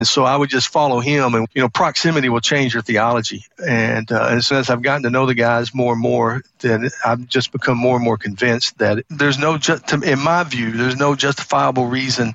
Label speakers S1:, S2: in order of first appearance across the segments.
S1: And so I would just follow him, and proximity will change your theology. And as soon as I've gotten to know the guys more and more, then I've just become more and more convinced that there's in my view, there's no justifiable reason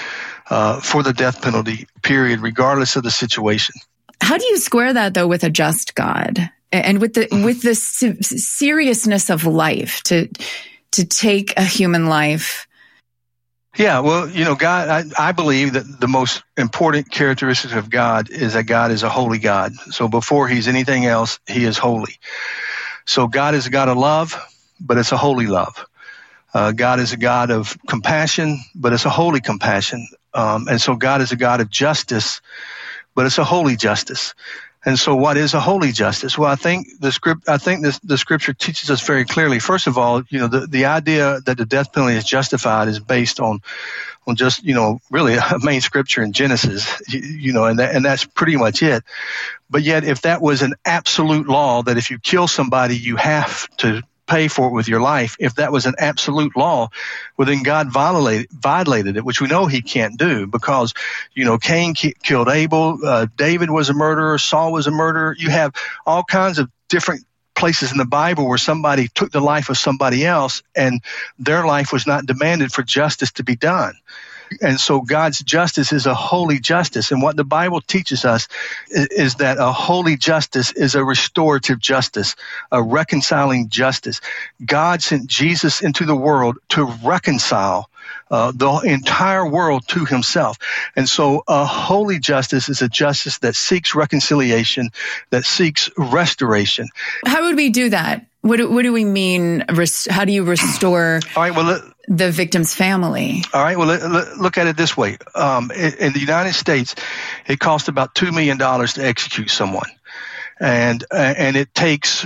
S1: for the death penalty, period, regardless of the situation.
S2: How do you square that, though, with a just God and with the seriousness of life, to take a human life?
S1: Yeah, well, God, I believe that the most important characteristic of God is that God is a holy God. So before he's anything else, he is holy. So God is a God of love, but it's a holy love. God is a God of compassion, but it's a holy compassion. And so God is a God of justice, but it's a holy justice. And so what is a holy justice? Well, I think the scripture teaches us very clearly. First of all, the idea that the death penalty is justified is based on just, really a main scripture in Genesis, and that's pretty much it. But yet, if that was an absolute law that if you kill somebody, you have to pay for it with your life, if that was an absolute law, well, then God violated it, which we know he can't do, because, Cain killed Abel, David was a murderer, Saul was a murderer. You have all kinds of different places in the Bible where somebody took the life of somebody else and their life was not demanded for justice to be done. And so God's justice is a holy justice. And what the Bible teaches us is that a holy justice is a restorative justice, a reconciling justice. God sent Jesus into the world to reconcile the entire world to himself. And so a holy justice is a justice that seeks reconciliation, that seeks restoration.
S2: How would we do that? What do we mean? How do you restore the victim's family?
S1: All right. Well, look at it this way. In the United States, it costs about $2 million to execute someone. And it takes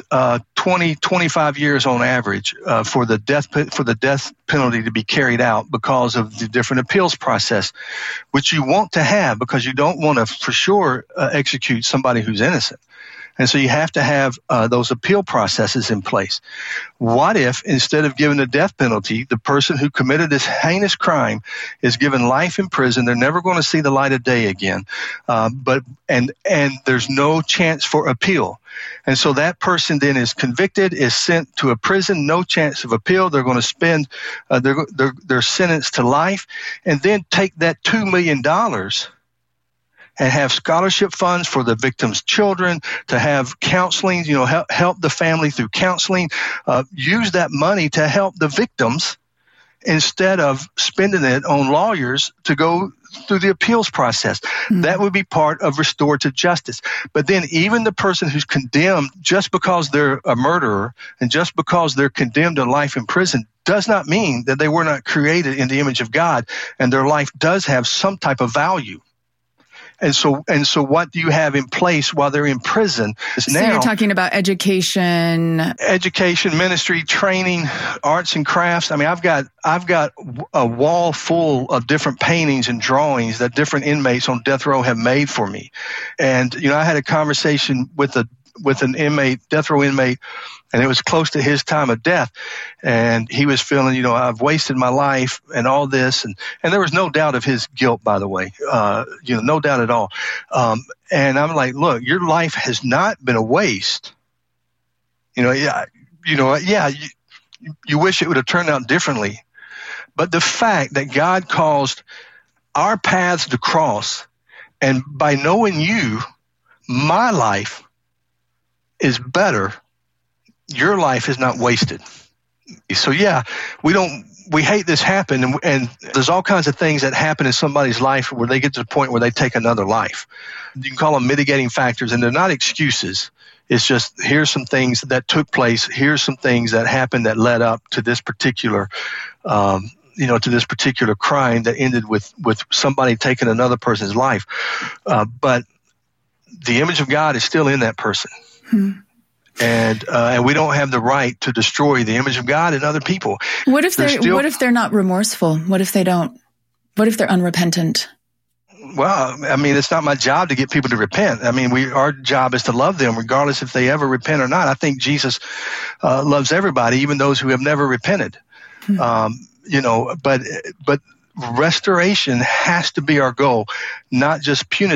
S1: 25 years on average for the death penalty to be carried out because of the different appeals process, which you want to have because you don't want to for sure execute somebody who's innocent. And so you have to have those appeal processes in place. What if instead of giving the death penalty, the person who committed this heinous crime is given life in prison? They're never going to see the light of day again. But there's no chance for appeal. And so that person then is convicted, is sent to a prison, no chance of appeal. They're going to spend their sentence to life, and then take that $2 million and have scholarship funds for the victim's children, to have counseling, help the family through counseling, use that money to help the victims instead of spending it on lawyers to go through the appeals process. Mm-hmm. That would be part of restorative justice. But then even the person who's condemned just because they're a murderer and just because they're condemned to life in prison does not mean that they were not created in the image of God and their life does have some type of value. And so what do you have in place while they're in prison?
S2: So you're talking about education,
S1: ministry, training, arts and crafts. I mean, I've got a wall full of different paintings and drawings that different inmates on death row have made for me. And, I had a conversation with an inmate, death row inmate, and it was close to his time of death. And he was feeling, I've wasted my life and all this. And there was no doubt of his guilt, by the way, no doubt at all. And I'm like, look, your life has not been a waste. You wish it would have turned out differently. But the fact that God caused our paths to cross, and by knowing you, my life is better. Your life is not wasted. So we hate this happen, and there's all kinds of things that happen in somebody's life where they get to the point where they take another life. You can call them mitigating factors, and they're not excuses. It's just, here's some things that took place. Here's some things that happened that led up to this particular, to this particular crime that ended with somebody taking another person's life. But the image of God is still in that person. Hmm. And we don't have the right to destroy the image of God in other people.
S2: What if they're not remorseful? What if they're unrepentant?
S1: Well, I mean, it's not my job to get people to repent. I mean, our job is to love them regardless if they ever repent or not. I think Jesus loves everybody, even those who have never repented. But restoration has to be our goal, not just punitive.